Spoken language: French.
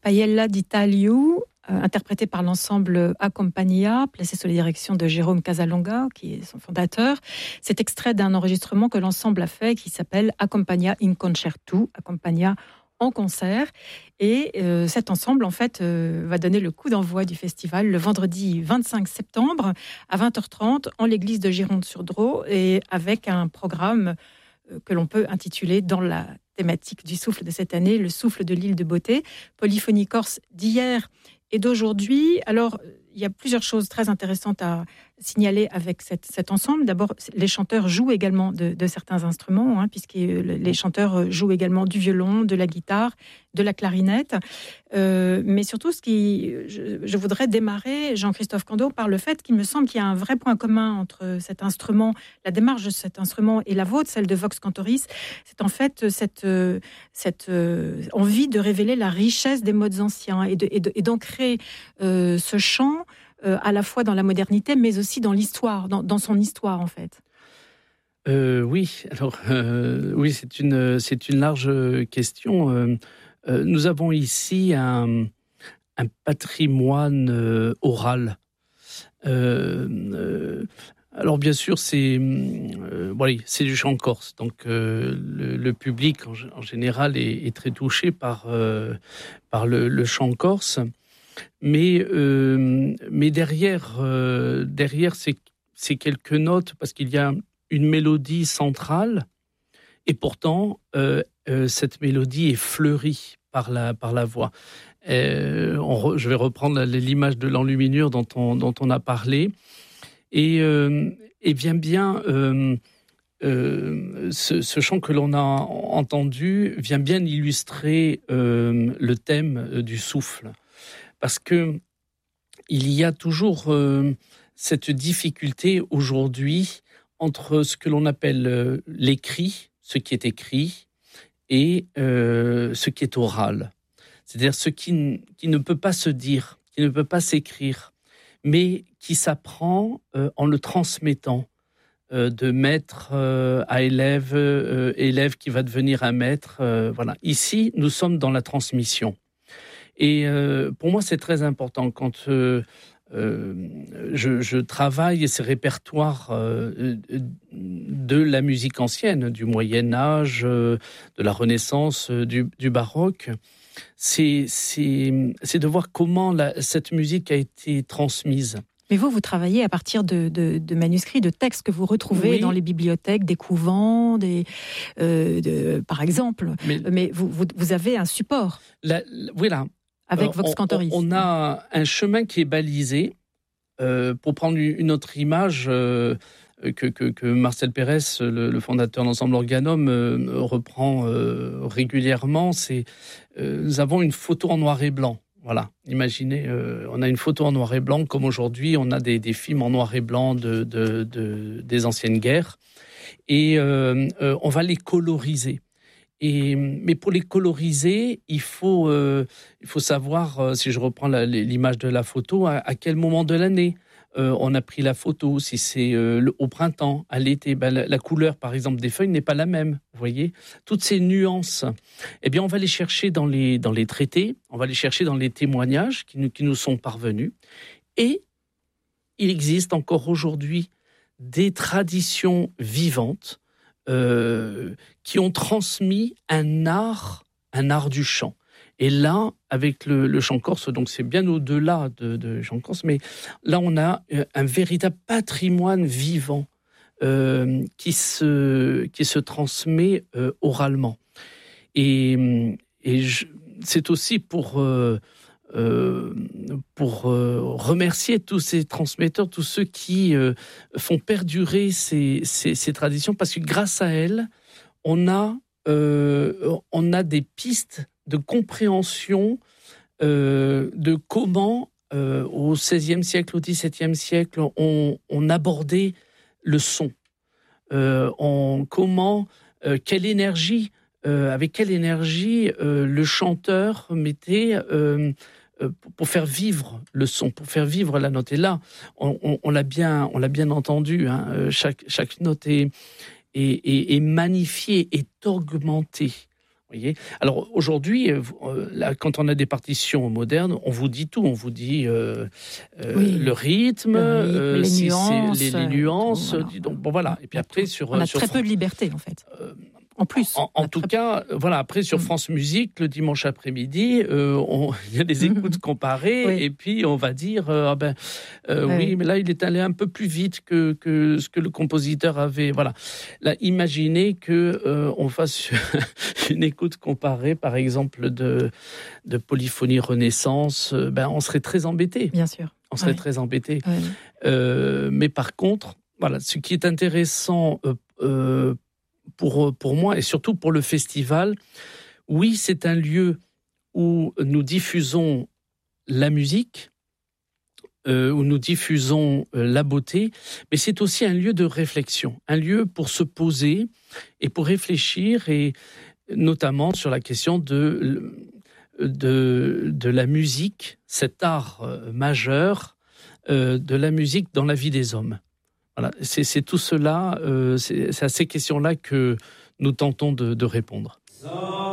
Paella d'Italio, interprété par l'ensemble A Compagnia, placé sous la direction de Jérôme Casalonga, qui est son fondateur. C'est extrait d'un enregistrement que l'ensemble a fait, qui s'appelle A Compagnia in Concerto, A Compagnia en concert. Et cet ensemble, en fait, va donner le coup d'envoi du festival le vendredi 25 septembre à 20h30 en l'église de Gironde-sur-Drô, et avec un programme que l'on peut intituler, dans la thématique du souffle de cette année, le souffle de l'île de Beauté, polyphonie corse d'hier et d'aujourd'hui. Alors, il y a plusieurs choses très intéressantes à signaler avec cet ensemble. D'abord, les chanteurs jouent également de certains instruments, puisque les chanteurs jouent également du violon, de la guitare, de la clarinette. Mais surtout, je voudrais démarrer, Jean-Christophe Candeau, par le fait qu'il me semble qu'il y a un vrai point commun entre cet instrument, la démarche de cet instrument et la vôtre, celle de Vox Cantoris. C'est en fait cette envie de révéler la richesse des modes anciens et d'ancrer ce chant à la fois dans la modernité, mais aussi dans l'histoire, dans son histoire, en fait. Oui, alors oui, c'est une large question. Nous avons ici un patrimoine oral. Alors bien sûr, c'est du chant corse, donc le public en général est très touché par le chant corse. Mais derrière ces quelques notes, parce qu'il y a une mélodie centrale, et pourtant cette mélodie est fleurie par la voix. Je vais reprendre l'image de l'enluminure dont on a parlé, et vient ce chant que l'on a entendu vient bien illustrer le thème du souffle. Parce que il y a toujours cette difficulté aujourd'hui entre ce que l'on appelle l'écrit, ce qui est écrit, et ce qui est oral. C'est-à-dire ce qui ne peut pas se dire, qui ne peut pas s'écrire, mais qui s'apprend en le transmettant de maître à élève, élève qui va devenir un maître. Voilà. Ici, nous sommes dans la transmission. Et pour moi, c'est très important quand je travaille ces répertoires de la musique ancienne, du Moyen-Âge, de la Renaissance, du baroque. C'est de voir comment cette musique a été transmise. Mais vous travaillez à partir de manuscrits, de textes que vous retrouvez dans les bibliothèques des couvents, par exemple. Mais vous avez un support. Voilà. Avec Vox Cantoris. On a un chemin qui est balisé. Pour prendre une autre image que Marcel Pérez, le fondateur d'Ensemble Organum, reprend régulièrement, nous avons une photo en noir et blanc. Voilà, imaginez, on a une photo en noir et blanc, comme aujourd'hui, on a des films en noir et blanc des anciennes guerres, et on va les coloriser. Mais pour les coloriser, il faut savoir, si je reprends l'image de la photo, à quel moment de l'année on a pris la photo, si c'est au printemps, à l'été. La couleur, par exemple, des feuilles n'est pas la même, vous voyez. Toutes ces nuances, eh bien, on va les chercher dans les traités, on va les chercher dans les témoignages qui nous sont parvenus. Et il existe encore aujourd'hui des traditions vivantes qui ont transmis un art du chant. Et là, avec le chant corse, donc c'est bien au-delà de chant corse, mais là on a un véritable patrimoine vivant qui se transmet oralement. Et c'est aussi pour remercier tous ces transmetteurs, tous ceux qui font perdurer ces traditions, parce que grâce à elles, on a des pistes de compréhension de comment, au XVIe siècle, au XVIIe siècle, on abordait le son. Quelle énergie, avec quelle énergie le chanteur mettait pour faire vivre le son, pour faire vivre la note. Et là, on l'a bien entendu, hein, chaque note est magnifiée, est augmentée. Voyez. Alors aujourd'hui, là, quand on a des partitions modernes, on vous dit tout. On vous dit le rythme, les nuances. Les nuances. Tout, voilà. Donc, bon, voilà. Et puis après, on a très peu de liberté, en fait. En plus. En tout cas, voilà, après sur France Musique, le dimanche après-midi, il y a des écoutes comparées, et puis on va dire, oui, mais là, il est allé un peu plus vite que ce que le compositeur avait. Voilà. Là, imaginez qu'on fasse une écoute comparée, par exemple, de Polyphonie Renaissance, on serait très embêté. Bien sûr. On serait très embêté. Mais par contre, voilà, ce qui est intéressant pour moi et surtout pour le festival, oui, c'est un lieu où nous diffusons la musique, où nous diffusons la beauté, mais c'est aussi un lieu de réflexion, un lieu pour se poser et pour réfléchir, et notamment sur la question de la musique, cet art majeur de la musique dans la vie des hommes. Voilà, c'est tout cela, c'est à ces questions-là que nous tentons de répondre.